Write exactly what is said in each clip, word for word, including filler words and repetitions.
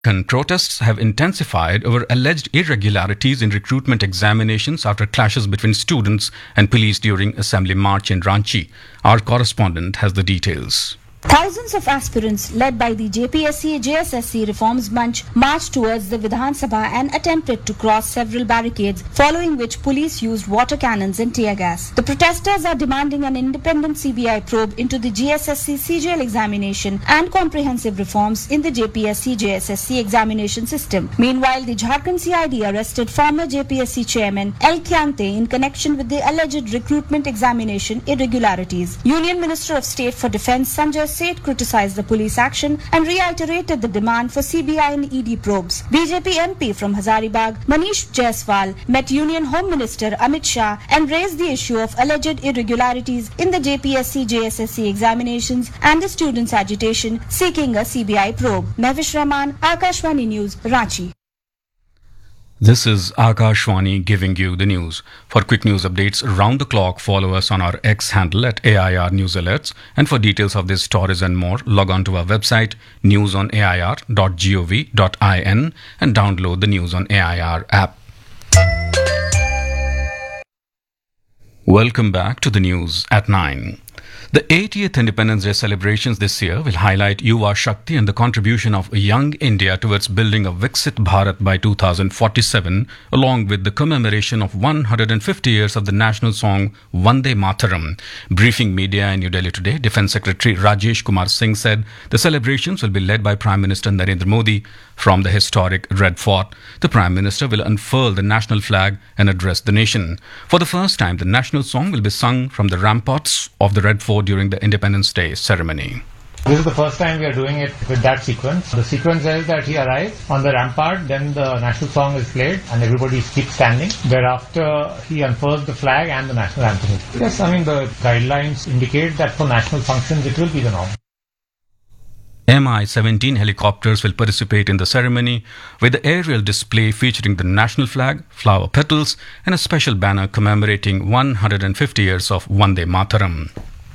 Con protests have intensified over alleged irregularities in recruitment examinations after clashes between students and police during Assembly March in Ranchi. Our correspondent has the details. Thousands of aspirants led by the J P S C J S S C Reforms Munch marched towards the Vidhan Sabha and attempted to cross several barricades, following which police used water cannons and tear gas. The protesters are demanding an independent C B I probe into the G S S C C G L examination and comprehensive reforms in the J P S C J S S C examination system. Meanwhile, the Jharkhand C I D arrested former J P S C chairman L. Kyante in connection with the alleged recruitment examination irregularities. Union Minister of State for Defence Sanjay Seth criticized the police action and reiterated the demand for C B I and E D probes. B J P M P from Hazaribagh, Manish Jaiswal, met Union Home Minister Amit Shah and raised the issue of alleged irregularities in the J P S C J S S C examinations and the students' agitation seeking a C B I probe. Mehwish Rahman, Akashvani News, Ranchi. This is Akashvani giving you the news. For quick news updates round the clock, follow us on our X handle at A I R News Alerts. And for details of these stories and more, log on to our website news on A I R dot gov dot in and download the News on A I R app. Welcome back to the news at nine. The eightieth Independence Day celebrations this year will highlight Yuva Shakti and the contribution of young India towards building a Viksit Bharat by two thousand forty-seven, along with the commemoration of one hundred fifty years of the national song Vande Mataram. Briefing media in New Delhi today, Defence Secretary Rajesh Kumar Singh said the celebrations will be led by Prime Minister Narendra Modi from the historic Red Fort. The Prime Minister will unfurl the national flag and address the nation. For the first time, the national song will be sung from the ramparts of the Red Fort during the Independence Day ceremony. This is the first time we are doing it with that sequence. The sequence is that he arrives on the rampart, then the national song is played and everybody keeps standing. Thereafter, he unfurls the flag and the national anthem. Yes, I mean the guidelines indicate that for national functions it will be the norm. M I seventeen helicopters will participate in the ceremony with the aerial display featuring the national flag, flower petals and a special banner commemorating one hundred fifty years of Vande Mataram.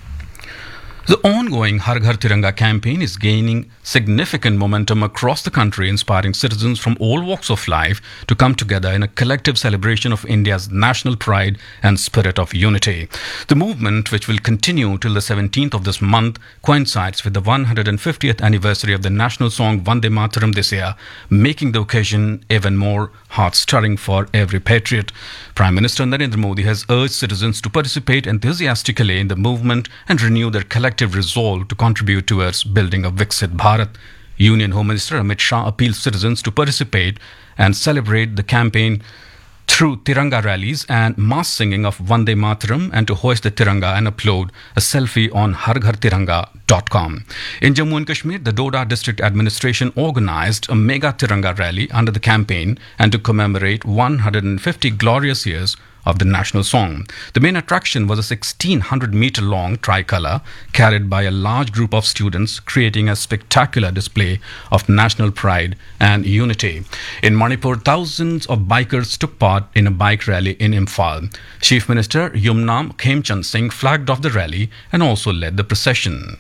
The ongoing Har Ghar Tiranga campaign is gaining significant momentum across the country, inspiring citizens from all walks of life to come together in a collective celebration of India's national pride and spirit of unity. The movement, which will continue till the seventeenth of this month, coincides with the one hundred fiftieth anniversary of the national song Vande Mataram this year, making the occasion even more heart-stirring for every patriot. Prime Minister Narendra Modi has urged citizens to participate enthusiastically in the movement and renew their collective resolve to contribute towards building a Viksit Bharat. Union Home Minister Amit Shah appeals citizens to participate and celebrate the campaign through Tiranga rallies and mass singing of Vande Mataram and to hoist the Tiranga and upload a selfie on har ghar tiranga dot com. In Jammu and Kashmir, the Doda District Administration organized a mega Tiranga rally under the campaign and to commemorate one hundred fifty glorious years of the national song. The main attraction was a sixteen hundred meter long tricolour carried by a large group of students, creating a spectacular display of national pride and unity. In Manipur, thousands of bikers took part in a bike rally in Imphal. Chief Minister Yumnam Khemchand Singh flagged off the rally and also led the procession.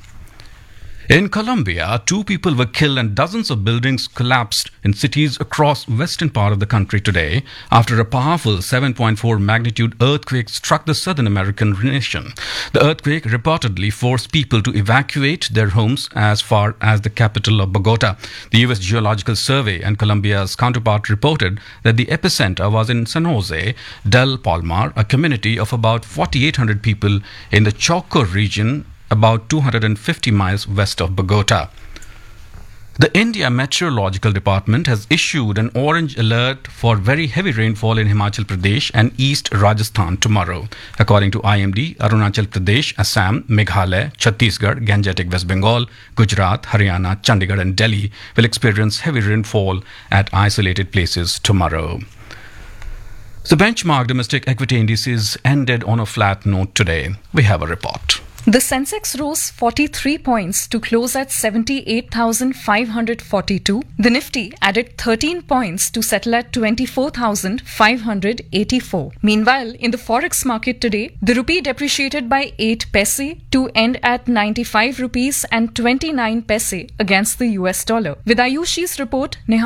In Colombia, two people were killed and dozens of buildings collapsed in cities across western part of the country today after a powerful seven point four magnitude earthquake struck the southern American nation. The earthquake reportedly forced people to evacuate their homes as far as the capital of Bogota. The U S Geological Survey and Colombia's counterpart reported that the epicenter was in San Jose del Palmar, a community of about forty-eight hundred people in the Chocó region, about two hundred fifty miles west of Bogota. The India Meteorological Department has issued an orange alert for very heavy rainfall in Himachal Pradesh and East Rajasthan tomorrow. According to I M D, Arunachal Pradesh, Assam, Meghalaya, Chhattisgarh, Gangetic West Bengal, Gujarat, Haryana, Chandigarh and Delhi will experience heavy rainfall at isolated places tomorrow. The benchmark domestic equity indices ended on a flat note today. We have a report. The Sensex rose forty-three points to close at seventy-eight thousand five hundred forty-two. The Nifty added thirteen points to settle at twenty-four thousand five hundred eighty-four. Meanwhile, in the forex market today, the rupee depreciated by eight paise to end at ninety-five rupees and twenty-nine paise against the U S dollar. With Ayushi's report, Neha